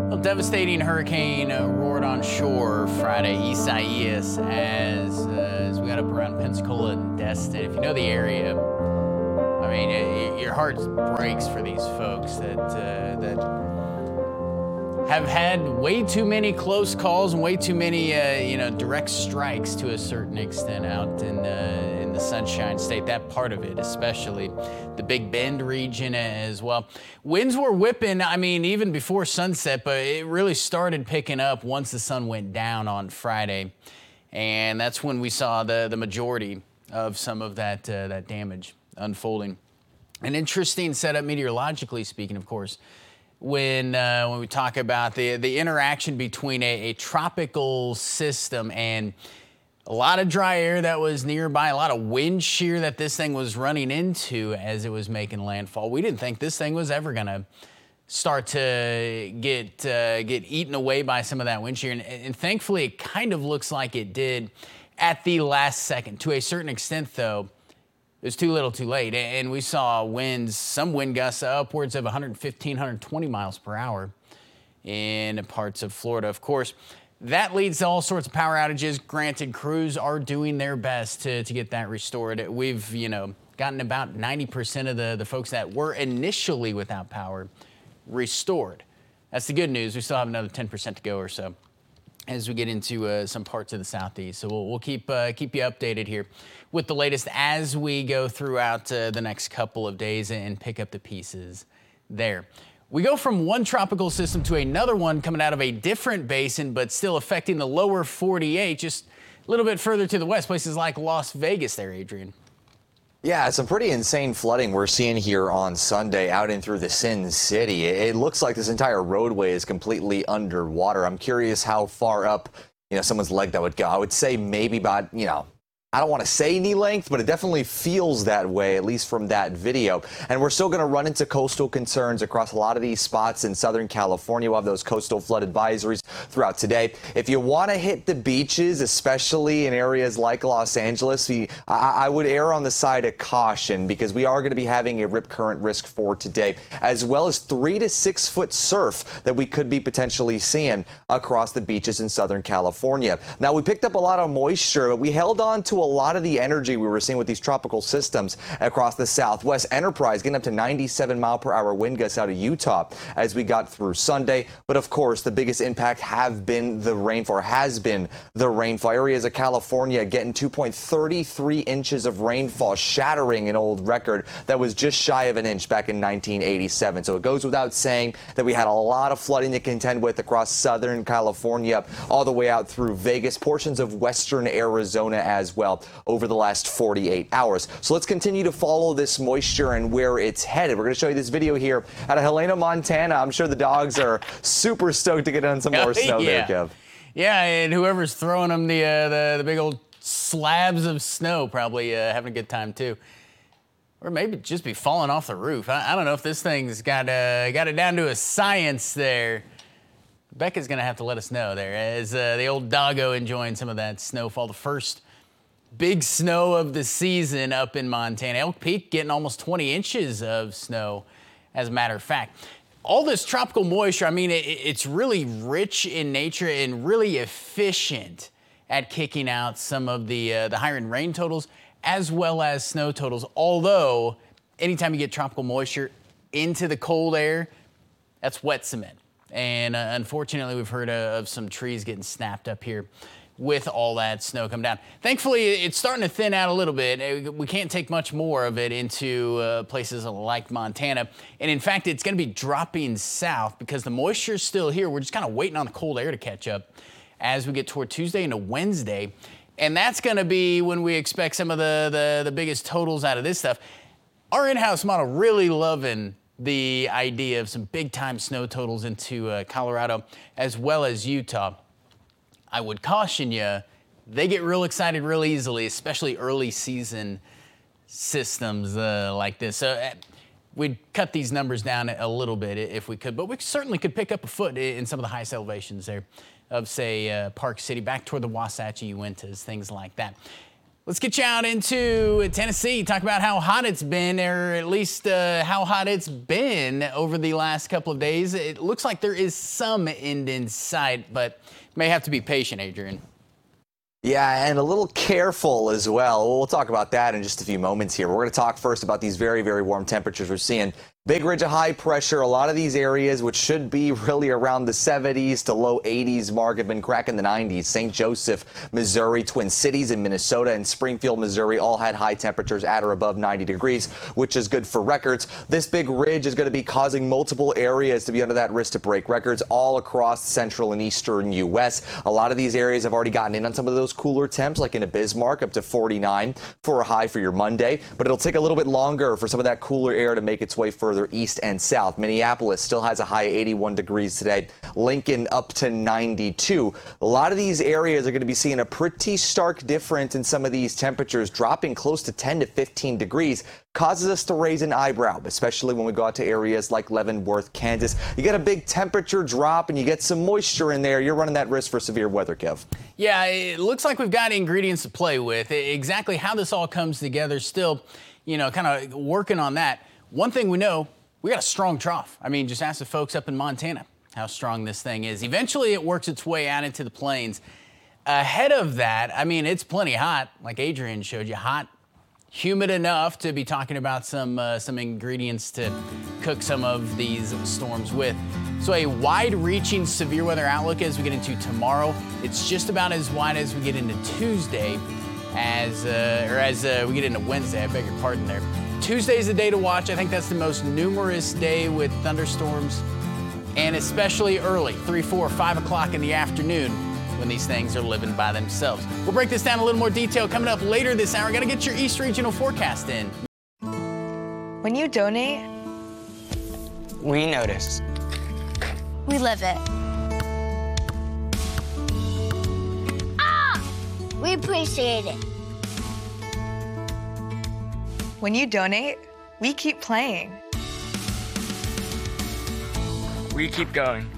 A devastating hurricane roared on shore Friday, Isaias, as we got up around Pensacola and Destin. If you know the area, I mean, your heart breaks for these folks that have had way too many close calls and way too many, direct strikes to a certain extent out in the Sunshine State. That part of it, especially the Big Bend region as well. Winds were whipping, I mean, even before sunset, but it really started picking up once the sun went down on Friday. And that's when we saw the majority of some of that damage unfolding. An interesting setup meteorologically speaking, of course, when we talk about the interaction between a tropical system and a lot of dry air that was nearby, a lot of wind shear that this thing was running into as it was making landfall. We didn't think this thing was ever going to start to get eaten away by some of that wind shear. And thankfully, it kind of looks like it did at the last second. To a certain extent, though, it was too little too late. And we saw winds, some wind gusts upwards of 115, 120 miles per hour in parts of Florida. Of course, that leads to all sorts of power outages. Granted, crews are doing their best to get that restored. We've, gotten about 90% of the folks that were initially without power restored. That's the good news. We still have another 10% to go or so as we get into some parts of the southeast. So we'll keep you updated here with the latest as we go throughout the next couple of days and pick up the pieces there. We go from one tropical system to another one coming out of a different basin, but still affecting the lower 48, just a little bit further to the west, places like Las Vegas there, Adrian. Yeah, some pretty insane flooding we're seeing here on Sunday out in through the Sin City. It looks like this entire roadway is completely underwater. I'm curious how far up, someone's leg that would go. I would say maybe about, I don't want to say knee length, but it definitely feels that way, at least from that video. And we're still going to run into coastal concerns across a lot of these spots in Southern California. We'll have those coastal flood advisories throughout today. If you want to hit the beaches, especially in areas like Los Angeles, I would err on the side of caution because we are going to be having a rip current risk for today, as well as 3 to 6 foot surf that we could be potentially seeing across the beaches in Southern California. Now, we picked up a lot of moisture, but we held on to a lot of the energy we were seeing with these tropical systems across the Southwest. Enterprise getting up to 97 mile per hour wind gusts out of Utah as we got through Sunday. But of course, the biggest impact has been the rainfall. Areas of California getting 2.33 inches of rainfall, shattering an old record that was just shy of an inch back in 1987. So it goes without saying that we had a lot of flooding to contend with across Southern California, all the way out through Vegas, portions of Western Arizona as well over the last 48 hours. So let's continue to follow this moisture and where it's headed. We're going to show you this video here out of Helena, Montana. I'm sure the dogs are super stoked to get on some more snow there, Kev. Yeah, and whoever's throwing them the big old slabs of snow probably having a good time too. Or maybe just be falling off the roof. I don't know if this thing's got it down to a science there. Becca's going to have to let us know there as the old doggo enjoying some of that snowfall. The first big snow of the season up in Montana. Elk Peak getting almost 20 inches of snow, as a matter of fact. All this tropical moisture, I mean, it's really rich in nature and really efficient at kicking out some of the higher rain totals as well as snow totals. Although, anytime you get tropical moisture into the cold air, that's wet cement. And unfortunately, we've heard of some trees getting snapped up here with all that snow come down. Thankfully, it's starting to thin out a little bit. We can't take much more of it into places like Montana. And in fact, it's going to be dropping south because the moisture is still here. We're just kind of waiting on the cold air to catch up as we get toward Tuesday into Wednesday. And that's going to be when we expect some of the biggest totals out of this stuff. Our in-house model really loving the idea of some big-time snow totals into Colorado as well as Utah. I would caution you, they get real excited real easily, especially early season systems like this. So we'd cut these numbers down a little bit if we could, but we certainly could pick up a foot in some of the highest elevations there of, say, Park City, back toward the Wasatch, Uintas, things like that. Let's get you out into Tennessee, talk about how hot it's been, or at least how hot it's been over the last couple of days. It looks like there is some end in sight, but may have to be patient, Adrian. Yeah, and a little careful as well. We'll talk about that in just a few moments here. We're going to talk first about these very, very warm temperatures we're seeing. Big ridge of high pressure. A lot of these areas, which should be really around the 70s to low 80s mark, have been cracking the 90s. St. Joseph, Missouri, Twin Cities in Minnesota, and Springfield, Missouri all had high temperatures at or above 90 degrees, which is good for records. This big ridge is going to be causing multiple areas to be under that risk to break records all across the central and eastern U.S. A lot of these areas have already gotten in on some of those cooler temps, like in Bismarck, up to 49 for a high for your Monday. But it'll take a little bit longer for some of that cooler air to make its way further east and south. Minneapolis still has a high 81 degrees today. Lincoln up to 92. A lot of these areas are going to be seeing a pretty stark difference in some of these temperatures, dropping close to 10 to 15 degrees. Causes us to raise an eyebrow, especially when we go out to areas like Leavenworth, Kansas. You get a big temperature drop and you get some moisture in there, you're running that risk for severe weather, Kev. Yeah, it looks like we've got ingredients to play with. Exactly how this all comes together, still, kind of working on that. One thing we know, we got a strong trough. I mean, just ask the folks up in Montana how strong this thing is. Eventually, it works its way out into the plains. Ahead of that, I mean, it's plenty hot, like Adrian showed you, hot, humid enough to be talking about some ingredients to cook some of these storms with. So a wide-reaching severe weather outlook as we get into tomorrow. It's just about as wide as we get into Tuesday, as we get into Wednesday. I beg your pardon there. Tuesday's the day to watch. I think that's the most numerous day with thunderstorms, and especially early, 3, 4, 5 o'clock in the afternoon, when these things are living by themselves. We'll break this down in a little more detail coming up later this hour. Got to get your East Regional forecast in. When you donate, we notice. We live it. We appreciate it. When you donate, we keep playing. We keep going.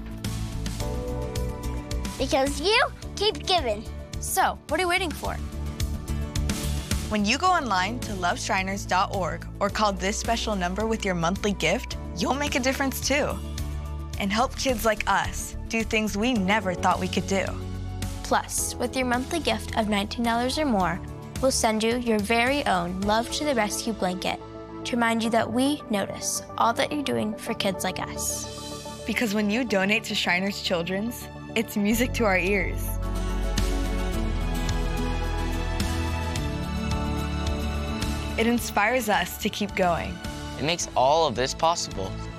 Because you keep giving. So, what are you waiting for? When you go online to loveshriners.org or call this special number with your monthly gift, you'll make a difference too. And help kids like us do things we never thought we could do. Plus, with your monthly gift of $19 or more, we'll send you your very own Love to the Rescue blanket to remind you that we notice all that you're doing for kids like us. Because when you donate to Shriners Children's, it's music to our ears. It inspires us to keep going. It makes all of this possible.